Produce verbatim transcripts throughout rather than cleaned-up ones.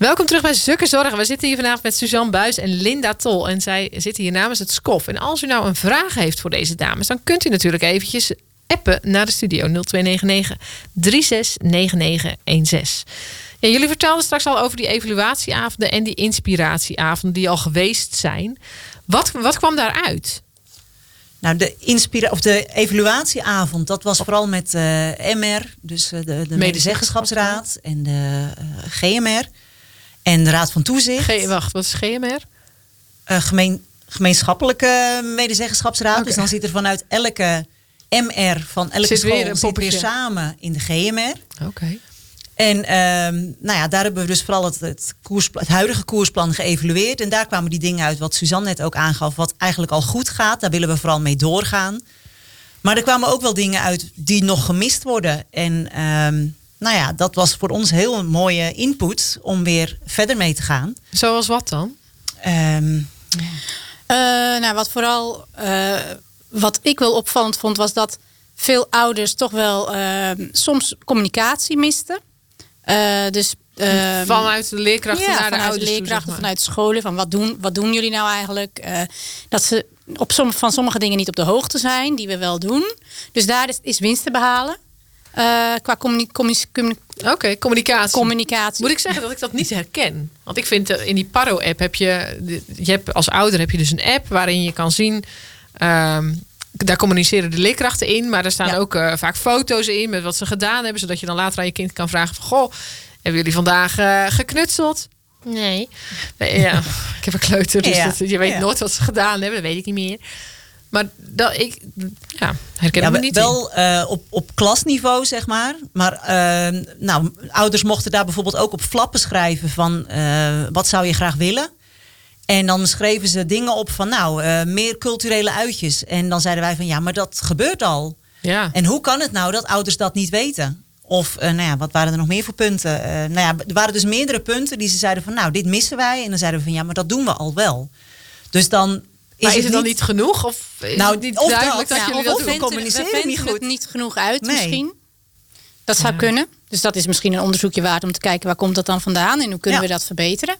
Welkom terug bij Zukke Zorgen. We zitten hier vanavond met Suzanne Buis en Linda Tol. En zij zitten hier namens het S C O F. En als u nou een vraag heeft voor deze dames, dan kunt u natuurlijk eventjes appen naar de studio nul twee negen negen drie zes negen negen een zes. Ja, jullie vertelden straks al over die evaluatieavonden en die inspiratieavonden die al geweest zijn. Wat, wat kwam daaruit? Nou, de, inspira- of de evaluatieavond, dat was vooral met uh, M R, dus uh, de, de Medezeggenschapsraad en de uh, G M R en de Raad van Toezicht. G- wacht, wat is G M R? Uh, gemeen, gemeenschappelijke Medezeggenschapsraad. Okay. Dus dan zit er vanuit elke M R van elke zit school weer, zit weer samen in de G M R. Oké. Okay. En um, nou ja, daar hebben we dus vooral het, het, koers, het huidige koersplan geëvalueerd. En daar kwamen die dingen uit wat Suzanne net ook aangaf, wat eigenlijk al goed gaat. Daar willen we vooral mee doorgaan. Maar er kwamen ook wel dingen uit die nog gemist worden. En um, nou ja, dat was voor ons heel een mooie input om weer verder mee te gaan. Zoals wat dan? Um, uh, nou, wat vooral uh, wat ik wel opvallend vond, was dat veel ouders toch wel uh, soms communicatie misten. Uh, dus, uh, vanuit de leerkrachten ja, naar de vanuit ouders de leerkrachten, toe, zeg maar. vanuit scholen. Van wat doen, wat doen jullie nou eigenlijk? Uh, dat ze op som, van sommige dingen niet op de hoogte zijn, die we wel doen. Dus daar is, is winst te behalen. Uh, qua communi- communi- communi- Oké, okay, communicatie. communicatie. Moet ik zeggen dat ik dat niet herken? Want ik vind uh, in die Paro-app heb je, je hebt als ouder heb je dus een app waarin je kan zien. Um, Daar communiceren de leerkrachten in, maar er staan ja. ook uh, vaak foto's in met wat ze gedaan hebben, zodat je dan later aan je kind kan vragen van, goh, hebben jullie vandaag uh, geknutseld? Nee. nee ja. Ik heb een kleuter, dus ja. dat, je weet ja. nooit wat ze gedaan hebben, dat weet ik niet meer. Maar dat ik ja, herken ja, me niet. Wel uh, op, op klasniveau, zeg maar. Maar uh, nou, ouders mochten daar bijvoorbeeld ook op flappen schrijven van uh, wat zou je graag willen? En dan schreven ze dingen op van nou, uh, meer culturele uitjes. En dan zeiden wij van ja, maar dat gebeurt al. Ja. En hoe kan het nou dat ouders dat niet weten? Of uh, nou ja, wat waren er nog meer voor punten? Uh, nou ja, er waren dus meerdere punten die ze zeiden van nou, dit missen wij. En dan zeiden we van ja, maar dat doen we al wel. Dus dan is, maar is het, het dan niet... niet genoeg? Of is nou, het niet of duidelijk dat, dat ja, jullie of dat we doen? communiceren we niet goed. het niet genoeg uit nee. misschien. Dat zou ja. kunnen. Dus dat is misschien een onderzoekje waard om te kijken waar komt dat dan vandaan en hoe kunnen ja. we dat verbeteren.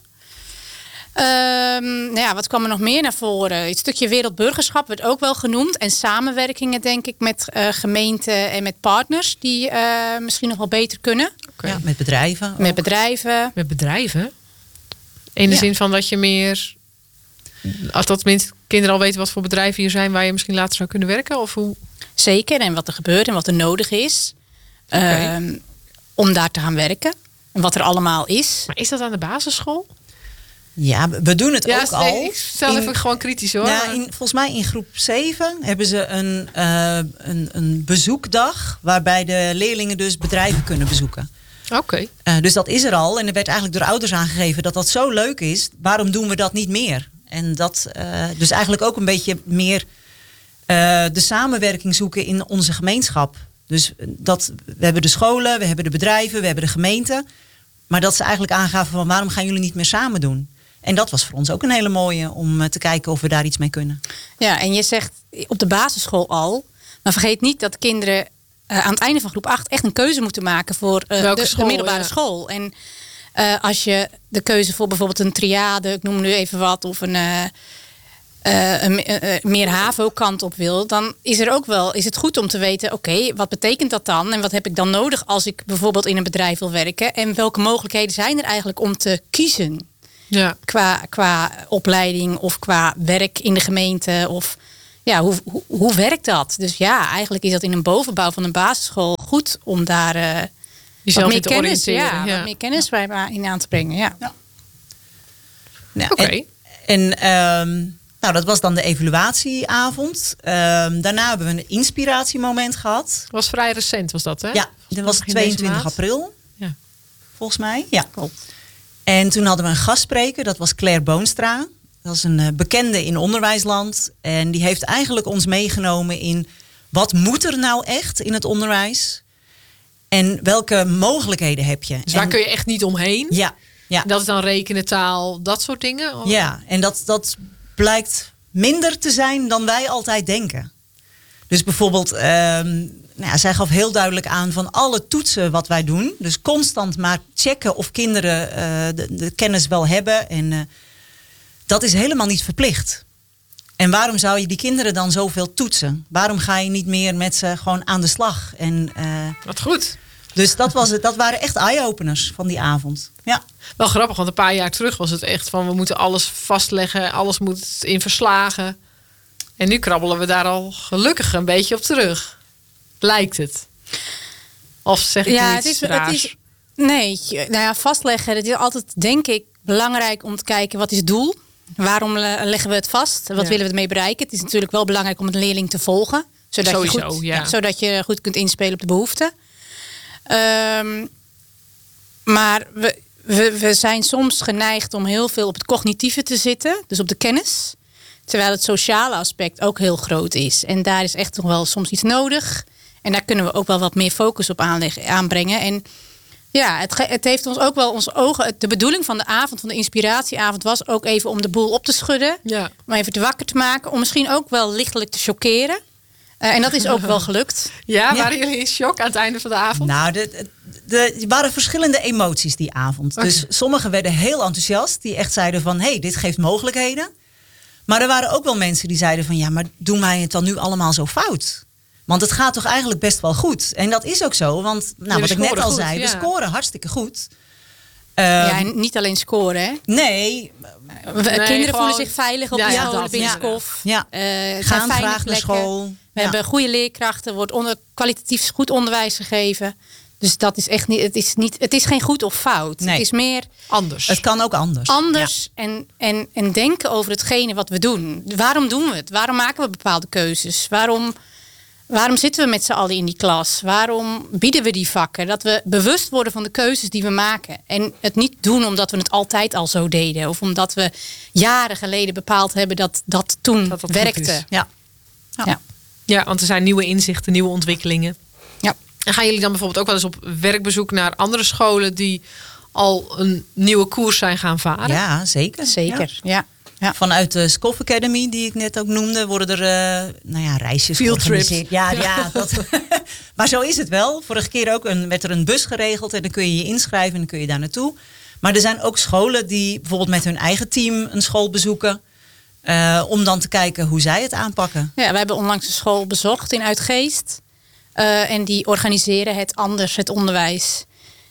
Um, nou ja, wat kwam er nog meer naar voren? Het stukje wereldburgerschap werd ook wel genoemd. En samenwerkingen, denk ik, met uh, gemeenten en met partners die uh, misschien nog wel beter kunnen. Okay. Ja, met bedrijven. Met ook. bedrijven. Met bedrijven? In de ja. zin van dat je meer, als dat tenminste kinderen al weten wat voor bedrijven hier zijn waar je misschien later zou kunnen werken? Of hoe? Zeker, en wat er gebeurt en wat er nodig is. Okay. Um, om daar te gaan werken. En wat er allemaal is. Maar is dat aan de basisschool? Ja, we doen het ja, ook al. Ik stel even in, gewoon kritisch hoor. Ja, in, volgens mij in groep zeven hebben ze een, uh, een, een bezoekdag waarbij de leerlingen dus bedrijven kunnen bezoeken. Oké. Okay. Uh, dus dat is er al. En er werd eigenlijk door ouders aangegeven dat dat zo leuk is. Waarom doen we dat niet meer? En dat uh, dus eigenlijk ook een beetje meer uh, de samenwerking zoeken in onze gemeenschap. Dus dat, we hebben de scholen, we hebben de bedrijven, we hebben de gemeente. Maar dat ze eigenlijk aangaven van waarom gaan jullie niet meer samen doen? En dat was voor ons ook een hele mooie om te kijken of we daar iets mee kunnen. Ja, en je zegt op de basisschool al. Maar vergeet niet dat kinderen uh, aan het einde van groep acht echt een keuze moeten maken voor uh, de, school, de middelbare ja. school. En uh, als je de keuze voor bijvoorbeeld een triade, ik noem nu even wat, of een, uh, uh, een uh, meer HAVO-kant op wil, dan is er ook wel, is het goed om te weten, oké, okay, wat betekent dat dan? En wat heb ik dan nodig als ik bijvoorbeeld in een bedrijf wil werken? En welke mogelijkheden zijn er eigenlijk om te kiezen? Ja. Qua, qua opleiding of qua werk in de gemeente. Of ja, hoe, hoe, hoe werkt dat? Dus ja, eigenlijk is dat in een bovenbouw van een basisschool goed om daar uh, wat meer kennis, ja, ja. wat meer kennis ja. bij in aan te brengen. Ja. Ja. Ja, Oké. Okay. En, en um, nou, dat was dan de evaluatieavond. Um, daarna hebben we een inspiratiemoment gehad. Dat was vrij recent, was dat hè? Ja, dat was tweeëntwintig april. Ja. Volgens mij. Ja, klopt. En toen hadden we een gastspreker, dat was Claire Boonstra. Dat is een uh, bekende in onderwijsland. En die heeft eigenlijk ons meegenomen in wat moet er nou echt in het onderwijs? En welke mogelijkheden heb je? Dus waar en, kun je echt niet omheen? Ja. ja. Dat is dan rekenen, taal, dat soort dingen? Of? Ja, en dat, dat blijkt minder te zijn dan wij altijd denken. Dus bijvoorbeeld, um, nou ja, zij gaf heel duidelijk aan van alle toetsen wat wij doen. Dus constant maar checken of kinderen uh, de, de kennis wel hebben. En uh, dat is helemaal niet verplicht. En waarom zou je die kinderen dan zoveel toetsen? Waarom ga je niet meer met ze gewoon aan de slag? En, uh, wat goed. Dus dat, was het, dat waren echt eye-openers van die avond. Ja. Wel grappig, want een paar jaar terug was het echt van... we moeten alles vastleggen, alles moet in verslagen. En nu krabbelen we daar al gelukkig een beetje op terug. Lijkt het. Of zeg ik ja, iets het is, raars? het is, nee, nou ja, vastleggen. Het is altijd, denk ik, belangrijk om te kijken... wat is het doel? Waarom leggen we het vast? Wat ja. willen we ermee bereiken? Het is natuurlijk wel belangrijk om een leerling te volgen. Zodat, Sowieso, je, goed, ja. zodat je goed kunt inspelen op de behoeften. Um, maar we, we, we zijn soms geneigd om heel veel op het cognitieve te zitten. Dus op de kennis. Terwijl het sociale aspect ook heel groot is. En daar is echt nog wel soms iets nodig. En daar kunnen we ook wel wat meer focus op aanleggen, aanbrengen. En ja, het, het heeft ons ook wel onze ogen... De bedoeling van de avond, van de inspiratieavond... was ook even om de boel op te schudden. Ja. Om even te wakker te maken. Om misschien ook wel lichtelijk te chockeren. Uh, en dat is ook wel gelukt. Ja, waren ja. jullie in shock aan het einde van de avond? Nou, de, de, er waren verschillende emoties die avond. Okay. Dus sommigen werden heel enthousiast. Die echt zeiden van, hé, hey, dit geeft mogelijkheden. Maar er waren ook wel mensen die zeiden van... ja, maar doen wij het dan nu allemaal zo fout? Want het gaat toch eigenlijk best wel goed. En dat is ook zo, want nou, wat ik net al goed, zei... Ja. we scoren hartstikke goed. Um, ja, en niet alleen scoren, hè? Nee. We, nee kinderen gewoon voelen zich veilig op ja, de school, ja, binnen Skof. Ja. Ja. Uh, gaan graag naar plekken. School. We ja. hebben goede leerkrachten, er wordt onder, kwalitatief goed onderwijs gegeven. Dus dat is echt niet, het is niet, het is geen goed of fout. Nee. Het is meer anders. Het kan ook anders. Anders ja. en, en, en denken over hetgene wat we doen. Waarom doen we het? Waarom maken we bepaalde keuzes? Waarom, waarom zitten we met z'n allen in die klas? Waarom bieden we die vakken? Dat we bewust worden van de keuzes die we maken. En het niet doen omdat we het altijd al zo deden. Of omdat we jaren geleden bepaald hebben dat dat toen dat dat werkte. Ja. Ja. Ja. ja, want er zijn nieuwe inzichten, nieuwe ontwikkelingen. Ja. En gaan jullie dan bijvoorbeeld ook wel eens op werkbezoek naar andere scholen die al een nieuwe koers zijn gaan varen? Ja, zeker. Zeker, ja. ja. Ja. Vanuit de Skof Academy, die ik net ook noemde, worden er uh, nou ja, reisjes Field georganiseerd. Trips. Ja, ja. ja dat, maar zo is het wel. Vorige keer ook een, werd er een bus geregeld en dan kun je je inschrijven en dan kun je daar naartoe. Maar er zijn ook scholen die bijvoorbeeld met hun eigen team een school bezoeken. Uh, om dan te kijken hoe zij het aanpakken. Ja, we hebben onlangs een school bezocht in Uitgeest. Uh, en die organiseren het anders, het onderwijs.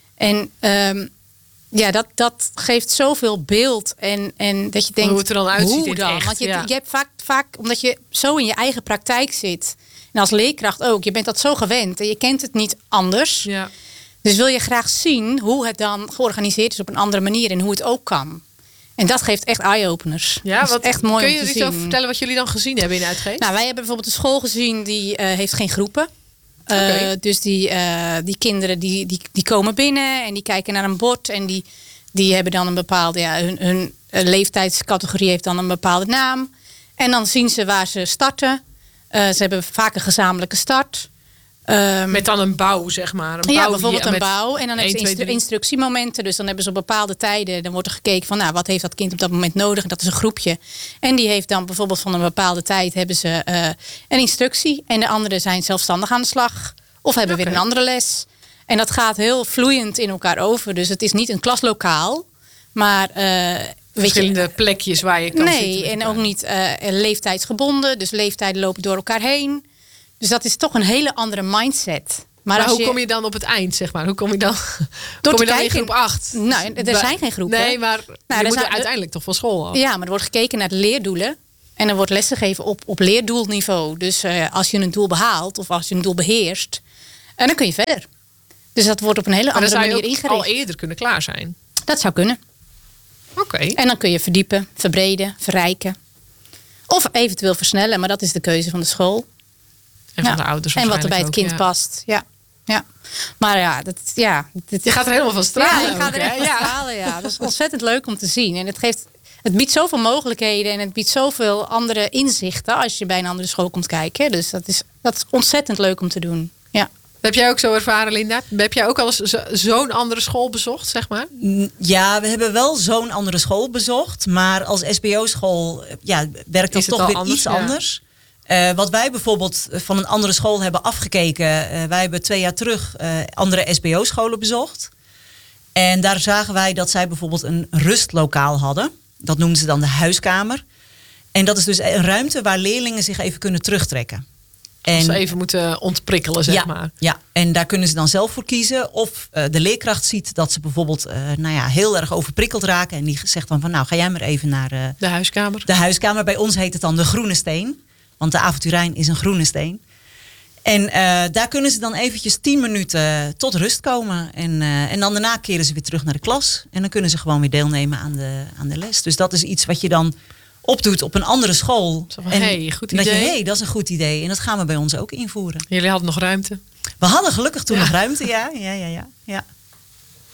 En um, ja, dat, dat geeft zoveel beeld. En, en dat je denkt, hoe het er dan uitziet hoe in dan? echt, Want je, ja. je hebt vaak, vaak, omdat je zo in je eigen praktijk zit. En als leerkracht ook. Je bent dat zo gewend. En je kent het niet anders. Ja. Dus wil je graag zien hoe het dan georganiseerd is op een andere manier. En hoe het ook kan. En dat geeft echt eye-openers. Ja, wat, echt mooi kun je om te iets zien. over vertellen wat jullie dan gezien hebben in Uitgeest? Nou, wij hebben bijvoorbeeld een school gezien die uh, heeft geen groepen. Uh, okay. Dus die, uh, die kinderen die, die, die komen binnen en die kijken naar een bord. En die, die hebben dan een bepaalde, ja, hun, hun leeftijdscategorie heeft dan een bepaalde naam. En dan zien ze waar ze starten. Uh, ze hebben vaak een gezamenlijke start. Um, met dan een bouw, zeg maar. Een ja, bouw bijvoorbeeld die, een bouw. En dan hebben ze instru- twee, instructiemomenten. Dus dan hebben ze op bepaalde tijden. Dan wordt er gekeken van, nou, wat heeft dat kind op dat moment nodig? En dat is een groepje. En die heeft dan bijvoorbeeld van een bepaalde tijd hebben ze uh, een instructie. En de anderen zijn zelfstandig aan de slag. Of hebben okay. weer een andere les. En dat gaat heel vloeiend in elkaar over. Dus het is niet een klaslokaal. Maar uh, verschillende weet je, plekjes waar je kan nee, zitten. Nee, en ook niet uh, leeftijdsgebonden. Dus leeftijden lopen door elkaar heen. Dus dat is toch een hele andere mindset. Maar, maar als hoe je, kom je dan op het eind, zeg maar? Hoe kom je dan, door kom je dan kijken, in groep acht? Nou, er zijn geen groepen. Nee, maar nou, je moet zijn, uiteindelijk toch van school af. Ja, maar er wordt gekeken naar de leerdoelen. En er wordt lessen gegeven op, op leerdoelniveau. Dus uh, als je een doel behaalt of als je een doel beheerst, en dan kun je verder. Dus dat wordt op een hele maar andere manier ingericht. Maar dan zou je ingericht. al eerder kunnen klaar zijn? Dat zou kunnen. Oké. Okay. En dan kun je verdiepen, verbreden, verrijken. Of eventueel versnellen, maar dat is de keuze van de school. En van ja. de ouders en wat er bij het ook, kind ja. past. Ja. Ja. Maar ja, dat, ja dit, je gaat er helemaal van stralen. Ja, je gaat er echt van ja. stralen. Ja. Dat is ontzettend leuk om te zien. En het, geeft, het biedt zoveel mogelijkheden en het biedt zoveel andere inzichten als je bij een andere school komt kijken. Dus dat is, dat is ontzettend leuk om te doen. Ja. Heb jij ook zo ervaren, Linda? Heb jij ook al eens zo, zo'n andere school bezocht, zeg maar? Ja, we hebben wel zo'n andere school bezocht. Maar als S B O-school ja, werkt dat toch weer anders? iets Ja. anders. Uh, wat wij bijvoorbeeld van een andere school hebben afgekeken. Uh, wij hebben twee jaar terug uh, andere S B O-scholen bezocht. En daar zagen wij dat zij bijvoorbeeld een rustlokaal hadden. Dat noemden ze dan de huiskamer. En dat is dus een ruimte waar leerlingen zich even kunnen terugtrekken. En, Als ze en, even moeten ontprikkelen, zeg ja, maar. Ja, en daar kunnen ze dan zelf voor kiezen. Of uh, de leerkracht ziet dat ze bijvoorbeeld uh, nou ja, heel erg overprikkeld raken. En die zegt dan van nou, ga jij maar even naar uh, de huiskamer. De huiskamer. Bij ons heet het dan de Groene Steen. Want de avonturijn is een groene steen. En uh, daar kunnen ze dan eventjes tien minuten tot rust komen. En, uh, en dan daarna keren ze weer terug naar de klas. En dan kunnen ze gewoon weer deelnemen aan de, aan de les. Dus dat is iets wat je dan opdoet op een andere school. Zo van, hey, goed idee. Dat je, hey, dat is een goed idee. En dat gaan we bij ons ook invoeren. Jullie hadden nog ruimte? We hadden gelukkig toen ja. nog ruimte, ja. ja, ja, ja, ja.